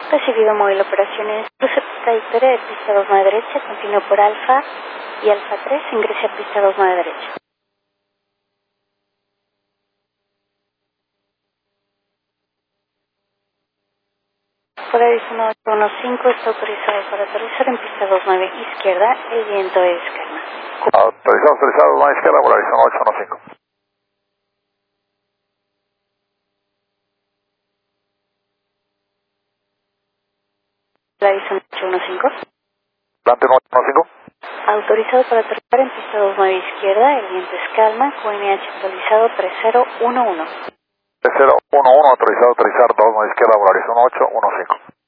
Recibido móvil operaciones, cruce trayectoria de pista 29 derecha, continúe por Alfa y Alfa 3, ingrese a pista 29 derecha. Por aviso 815 está autorizado para aterrizar en pista 29 izquierda, el viento es calma. Autorizado, 29 izquierda, por aviso 815. Por aviso 815. Plante 915. Autorizado para aterrizar en pista 29 izquierda, el viento es calma, QNH actualizado 3011. 3011, autorizado a aterrizar 29 izquierda, por aviso 815.